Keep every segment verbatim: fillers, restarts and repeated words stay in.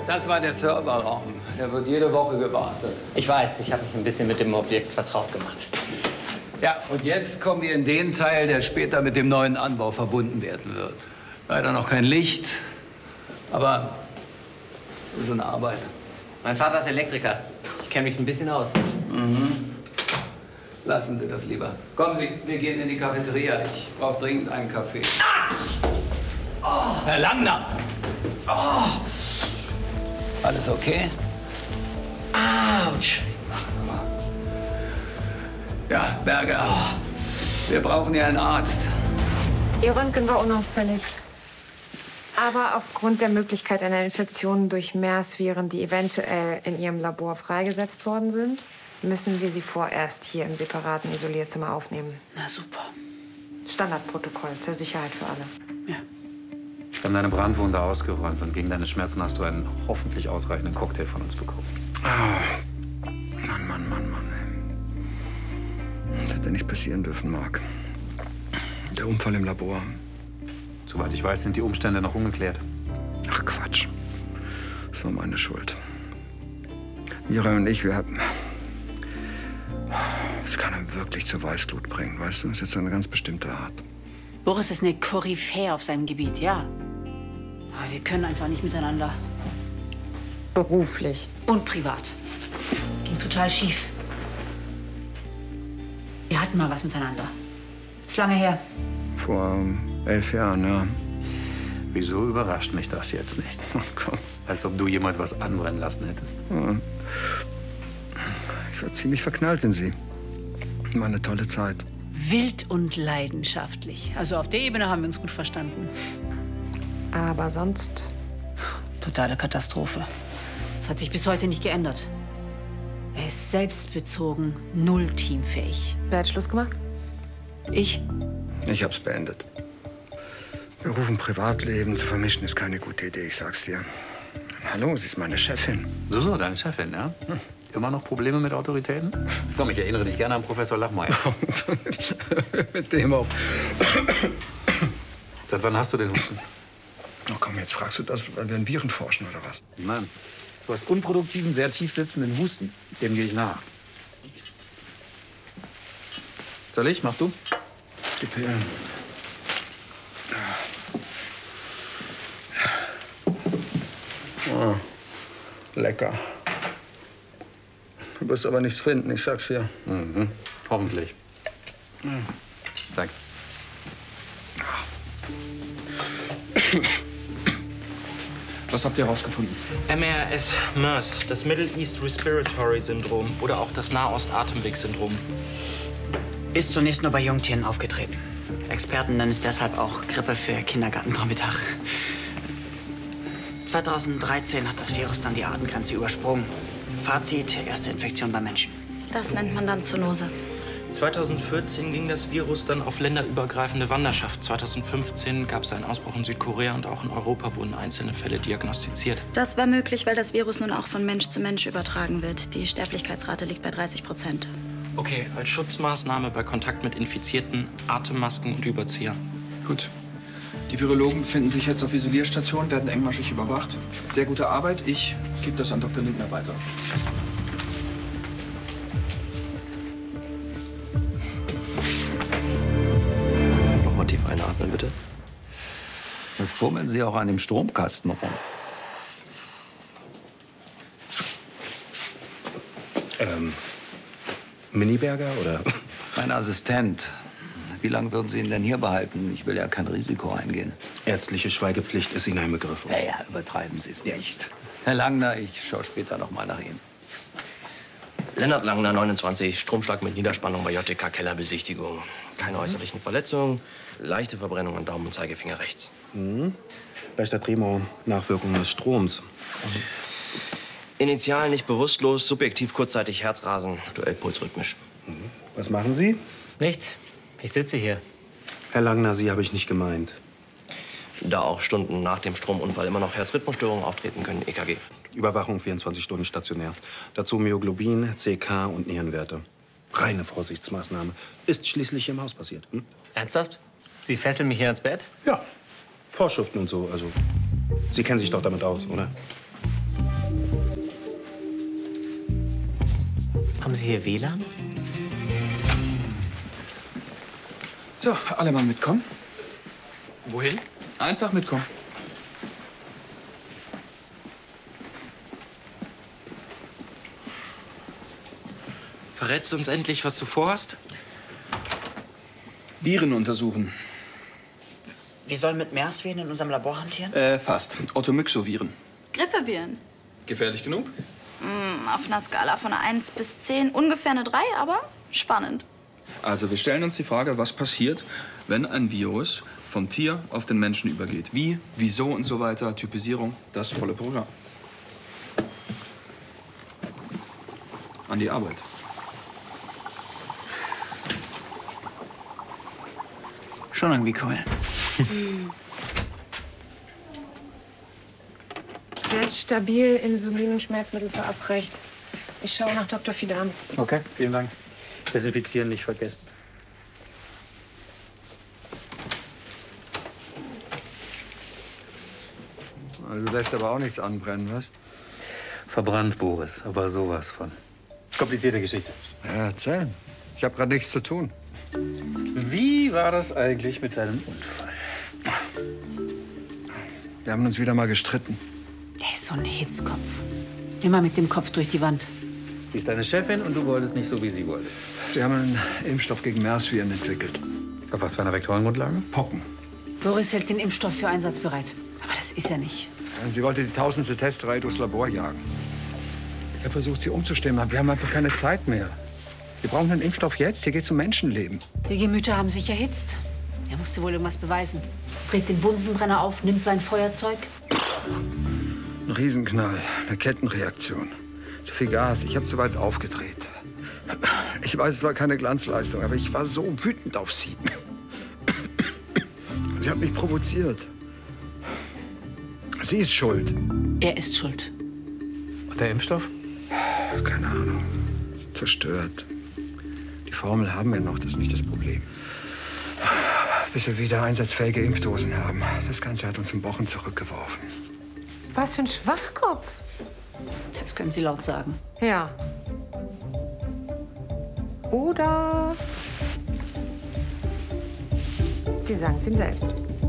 Das war der Serverraum. Der wird jede Woche gewartet. Ich weiß, ich habe mich ein bisschen mit dem Objekt vertraut gemacht. Ja, und jetzt kommen wir in den Teil, der später mit dem neuen Anbau verbunden werden wird. Leider noch kein Licht, aber das ist eine Arbeit. Mein Vater ist Elektriker. Ich kenne mich ein bisschen aus. Mhm. Lassen Sie das lieber. Kommen Sie, wir gehen in die Cafeteria. Ich brauche dringend einen Kaffee. Ah! Oh. Herr Langner! Oh. Alles okay? Autsch! Ja, Berger. Wir brauchen ja einen Arzt. Ihr Röntgen war unauffällig. Aber aufgrund der Möglichkeit einer Infektion durch MERS-Viren, die eventuell in Ihrem Labor freigesetzt worden sind, müssen wir Sie vorerst hier im separaten Isolierzimmer aufnehmen. Na super. Standardprotokoll zur Sicherheit für alle. Ja. Wir haben deine Brandwunde ausgeräumt und gegen deine Schmerzen hast du einen hoffentlich ausreichenden Cocktail von uns bekommen. Oh. Mann, Mann, Mann, Mann. Das hätte nicht passieren dürfen, Mark. Der Unfall im Labor. Soweit ich weiß, sind die Umstände noch ungeklärt. Ach, Quatsch. Das war meine Schuld. Mira und ich, wir haben... Das kann einem wirklich zur Weißglut bringen, weißt du? Das ist jetzt so eine ganz bestimmte Art. Boris ist eine Koryphäe auf seinem Gebiet, ja. Aber wir können einfach nicht miteinander. Beruflich. Und privat. Ging total schief. Wir hatten mal was miteinander. Ist lange her. Vor ähm, elf Jahren, ja. Wieso überrascht mich das jetzt nicht? Oh, komm. Als ob du jemals was anbrennen lassen hättest. Ja. Ich war ziemlich verknallt in sie. War eine tolle Zeit. Wild und leidenschaftlich. Also auf der Ebene haben wir uns gut verstanden. Aber sonst? Totale Katastrophe. Das hat sich bis heute nicht geändert. Er ist selbstbezogen, null teamfähig. Wer hat Schluss gemacht? Ich. Ich hab's beendet. Beruf und Privatleben zu vermischen ist keine gute Idee, ich sag's dir. Hallo, sie ist meine Chefin. So, so, deine Chefin, ja? Hm. Immer noch Probleme mit Autoritäten? Komm, ich erinnere dich gerne an Professor Lachmeier. Mit dem auf. Seit wann hast du den Husten? Oh komm, jetzt fragst du das, weil wir an Viren forschen, oder was? Nein. Du hast unproduktiven, sehr tief sitzenden Husten. Dem gehe ich nach. Soll ich? Machst du? Gib her. Oh, lecker. Du wirst aber nichts finden, ich sag's dir. Mhm. Hoffentlich. Mhm. Danke. Was habt ihr herausgefunden? M R S MERS, das Middle East Respiratory Syndrom oder auch das Nahost-Atemwegssyndrom. Ist zunächst nur bei Jungtieren aufgetreten. Experten nennen es deshalb auch Grippe für Kindergartendromedare. zweitausenddreizehn hat das Virus dann die Artengrenze übersprungen. Fazit, erste Infektion beim Menschen. Das nennt man dann Zoonose. zweitausendvierzehn ging das Virus dann auf länderübergreifende Wanderschaft. zweitausendfünfzehn gab es einen Ausbruch in Südkorea und auch in Europa wurden einzelne Fälle diagnostiziert. Das war möglich, weil das Virus nun auch von Mensch zu Mensch übertragen wird. Die Sterblichkeitsrate liegt bei dreißig Prozent. Okay, als Schutzmaßnahme bei Kontakt mit Infizierten, Atemmasken und Überzieher. Gut. Die Virologen befinden sich jetzt auf Isolierstation, werden engmaschig überwacht. Sehr gute Arbeit. Ich gebe das an Doktor Lindner weiter. Nochmal tief einatmen, bitte. Jetzt fummeln Sie auch an dem Stromkasten rum. Ähm, Miniberger oder? Mein Assistent. Wie lange würden Sie ihn denn hier behalten? Ich will ja kein Risiko eingehen. Ärztliche Schweigepflicht ist Ihnen ein Begriff. Ja, ja, übertreiben Sie es nicht. Herr Langner, ich schaue später noch mal nach Ihnen. Lennart Langner, neunundzwanzig, Stromschlag mit Niederspannung bei J T K Kellerbesichtigung. Keine mhm. äußerlichen Verletzungen, leichte Verbrennung an Daumen und Zeigefinger rechts. Mhm. Leichter Tremor, Nachwirkungen des Stroms. Mhm. Initial nicht bewusstlos, subjektiv kurzzeitig Herzrasen, aktuell pulsrhythmisch. Mhm. Was machen Sie? Nichts. Ich sitze hier. Herr Langner, Sie habe ich nicht gemeint. Da auch Stunden nach dem Stromunfall immer noch Herzrhythmusstörungen auftreten können, E K G. Überwachung vierundzwanzig Stunden stationär. Dazu Myoglobin, C K und Nierenwerte. Reine Vorsichtsmaßnahme. Ist schließlich im Haus passiert. Hm? Ernsthaft? Sie fesseln mich hier ins Bett? Ja. Vorschriften und so. Also, Sie kennen sich doch damit aus, oder? Haben Sie hier W L A N? So, alle mal mitkommen. Wohin? Einfach mitkommen. Verrätst du uns endlich, was du vorhast? Viren untersuchen. Wir sollen mit MERS-Viren in unserem Labor hantieren? Äh, fast. Ottomyxoviren. Grippeviren. Gefährlich genug? Hm, auf einer Skala von einer eins bis zehn ungefähr eine drei, aber spannend. Also, wir stellen uns die Frage, was passiert, wenn ein Virus vom Tier auf den Menschen übergeht. Wie, wieso und so weiter, Typisierung, das volle Programm. An die Arbeit. Schon irgendwie cool. Er hat stabil Insulin und Schmerzmittel verabreicht. Ich schaue nach Doktor Fidan. Okay, vielen Dank. Desinfizieren nicht vergessen. Du lässt aber auch nichts anbrennen, was? Verbrannt, Boris, aber sowas von. Komplizierte Geschichte. Ja, erzähl. Ich habe gerade nichts zu tun. Wie war das eigentlich mit deinem Unfall? Wir haben uns wieder mal gestritten. Der ist so ein Hitzkopf. Immer mit dem Kopf durch die Wand. Sie ist deine Chefin und du wolltest nicht so, wie sie wollte. Wir haben einen Impfstoff gegen MERS-Viren entwickelt. Auf was für einer Vektorengrundlage? Pocken. Boris hält den Impfstoff für einsatzbereit. Aber das ist er nicht. Sie wollte die tausendste Testreihe durchs Labor jagen. Er versucht, sie umzustimmen, aber wir haben einfach keine Zeit mehr. Wir brauchen den Impfstoff jetzt. Hier geht's um Menschenleben. Die Gemüter haben sich erhitzt. Er musste wohl irgendwas beweisen. Dreht den Bunsenbrenner auf, nimmt sein Feuerzeug. Ein Riesenknall, eine Kettenreaktion. Zu viel Gas. Ich habe zu weit aufgedreht. Ich weiß, es war keine Glanzleistung, aber ich war so wütend auf sie. Sie hat mich provoziert. Sie ist schuld. Er ist schuld. Und der Impfstoff? Keine Ahnung. Zerstört. Die Formel haben wir noch, das ist nicht das Problem. Bis wir wieder einsatzfähige Impfdosen haben. Das Ganze hat uns in Wochen zurückgeworfen. Was für ein Schwachkopf. Das können Sie laut sagen. Ja. Oder Sie sagen es ihm selbst.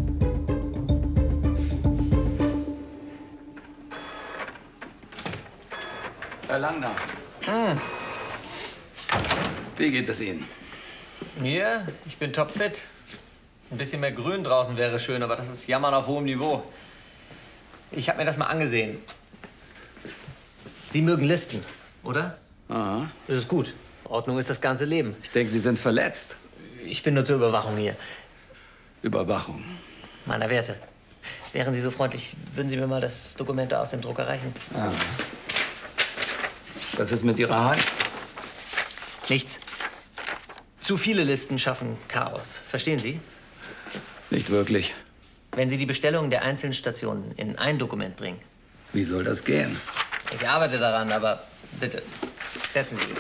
Herr Langner. Hm. Wie geht es Ihnen? Mir? Ich bin topfit. Ein bisschen mehr Grün draußen wäre schön, aber das ist Jammern auf hohem Niveau. Ich habe mir das mal angesehen. Sie mögen Listen, oder? Aha. Das ist gut. Ordnung ist das ganze Leben. Ich denke, Sie sind verletzt. Ich bin nur zur Überwachung hier. Überwachung? Meiner Werte. Wären Sie so freundlich, würden Sie mir mal das Dokument da aus dem Drucker reichen? Ah. Was ist mit Ihrer Hand? Nichts. Zu viele Listen schaffen Chaos. Verstehen Sie? Nicht wirklich. Wenn Sie die Bestellungen der einzelnen Stationen in ein Dokument bringen. Wie soll das gehen? Ich arbeite daran, aber bitte, setzen Sie sich.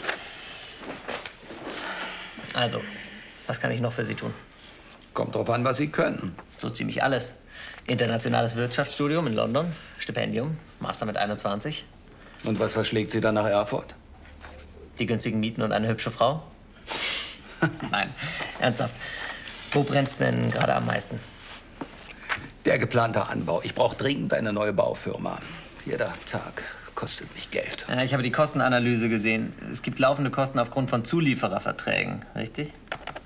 Also, was kann ich noch für Sie tun? Kommt drauf an, was Sie können. So ziemlich alles. Internationales Wirtschaftsstudium in London, Stipendium, Master mit einundzwanzig. Und was verschlägt Sie dann nach Erfurt? Die günstigen Mieten und eine hübsche Frau? Nein, ernsthaft. Wo brennt's denn gerade am meisten? Der geplante Anbau. Ich brauche dringend eine neue Baufirma. Jeder Tag kostet mich Geld. Ja, ich habe die Kostenanalyse gesehen. Es gibt laufende Kosten aufgrund von Zuliefererverträgen, richtig?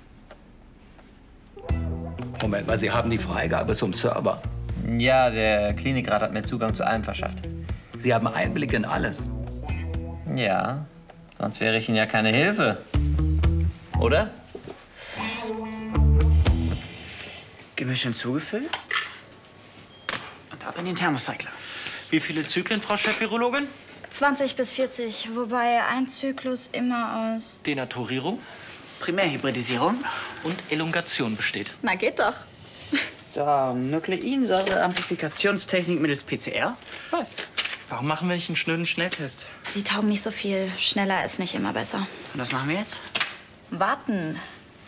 Moment mal, Sie haben die Freigabe zum Server. Ja, der Klinikrat hat mir Zugang zu allem verschafft. Sie haben Einblick in alles. Ja, sonst wäre ich Ihnen ja keine Hilfe. Oder? Gemisch hinzugefüllt. Und ab in den Thermocycler. Wie viele Zyklen, Frau Chefvirologin? zwanzig bis vierzig, wobei ein Zyklus immer aus... Denaturierung Primärhybridisierung. und Elongation besteht. Na, geht doch. So, Nukleinsäure-Amplifikationstechnik mittels P C R. Läuft. Warum machen wir nicht einen schnöden Schnelltest? Die taugen nicht so viel. Schneller ist nicht immer besser. Und was machen wir jetzt? Warten.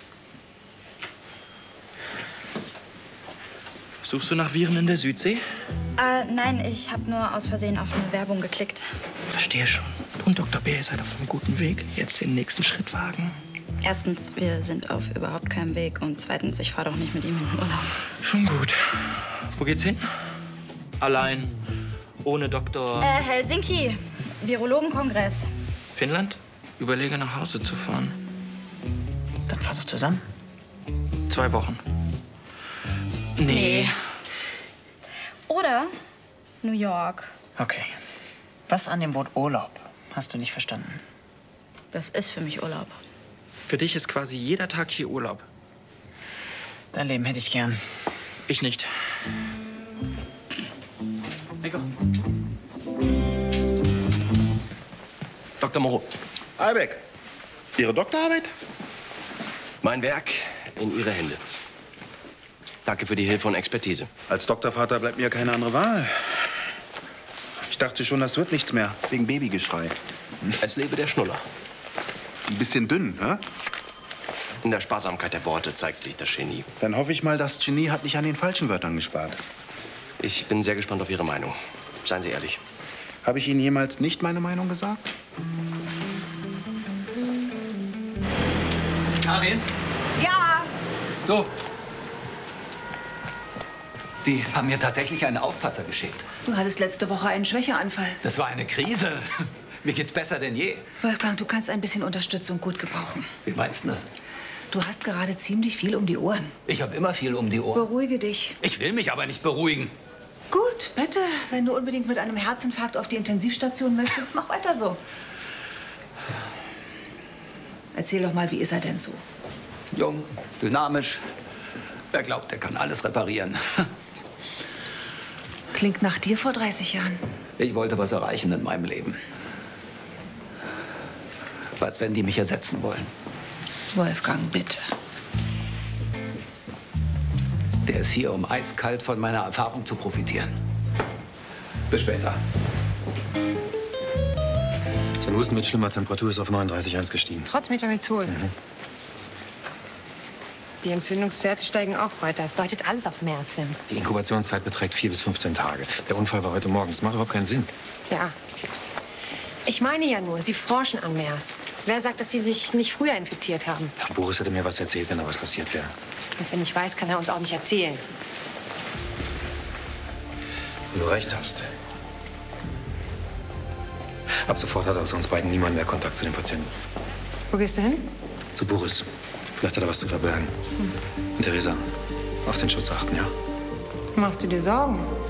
Suchst du nach Viren in der Südsee? Äh, nein, ich habe nur aus Versehen auf eine Werbung geklickt. Verstehe schon. Und Doktor B., ihr seid auf einem guten Weg. Jetzt den nächsten Schritt wagen. Erstens, wir sind auf überhaupt keinem Weg. Und zweitens, ich fahre doch nicht mit ihm in den Urlaub. Schon gut. Wo geht's hin? Allein, ohne Doktor. Äh, Helsinki. Virologenkongress. Finnland? Überlege, nach Hause zu fahren. Dann fahr doch zusammen. Zwei Wochen. Nee. Nee. Oder New York. Okay. Was an dem Wort Urlaub hast du nicht verstanden? Das ist für mich Urlaub. Für dich ist quasi jeder Tag hier Urlaub. Dein Leben hätte ich gern. Ich nicht. Nico. Doktor Moreau. Albeck, Ihre Doktorarbeit? Mein Werk in Ihre Hände. Danke für die Hilfe und Expertise. Als Doktorvater bleibt mir keine andere Wahl. Ich dachte schon, das wird nichts mehr, wegen Babygeschrei. Es lebe der Schnuller. Ein bisschen dünn, hä? In der Sparsamkeit der Worte zeigt sich das Genie. Dann hoffe ich mal, das Genie hat nicht an den falschen Wörtern gespart. Ich bin sehr gespannt auf Ihre Meinung. Seien Sie ehrlich. Habe ich Ihnen jemals nicht meine Meinung gesagt? Karin? Ja! Du. Die haben mir tatsächlich einen Aufpasser geschickt. Du hattest letzte Woche einen Schwächeanfall. Das war eine Krise. Mir geht's besser denn je. Wolfgang, du kannst ein bisschen Unterstützung gut gebrauchen. Wie meinst du das? Du hast gerade ziemlich viel um die Ohren. Ich habe immer viel um die Ohren. Beruhige dich. Ich will mich aber nicht beruhigen. Gut, bitte. Wenn du unbedingt mit einem Herzinfarkt auf die Intensivstation möchtest, mach weiter so. Erzähl doch mal, wie ist er denn so? Jung, dynamisch. Wer glaubt, der kann alles reparieren. Klingt nach dir vor dreißig Jahren. Ich wollte was erreichen in meinem Leben. Was, wenn die mich ersetzen wollen? Wolfgang, bitte. Der ist hier, um eiskalt von meiner Erfahrung zu profitieren. Bis später. Sein Husten mit schlimmer Temperatur ist auf neununddreißig Komma eins gestiegen. Trotz Metamizol. Mhm. Die Entzündungswerte steigen auch weiter. Es deutet alles auf MERS hin. Die Inkubationszeit beträgt vier bis fünfzehn Tage. Der Unfall war heute Morgen. Das macht überhaupt keinen Sinn. Ja. Ich meine ja nur, Sie forschen an MERS. Wer sagt, dass Sie sich nicht früher infiziert haben? Ja, Boris hätte mir was erzählt, wenn da was passiert wäre. Was er nicht weiß, kann er uns auch nicht erzählen. Wenn du recht hast. Ab sofort hat aus uns beiden niemand mehr Kontakt zu den Patienten. Wo gehst du hin? Zu Boris. Vielleicht hat er was zu verbergen. Und Theresa, auf den Schutz achten, ja? Machst du dir Sorgen?